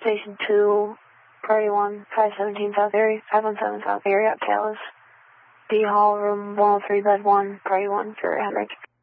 Station 2, Priority 1, 517 South Area, 517 South Area, Talis. D Hall, room 103, bed 1, Priority 1 for Henrik.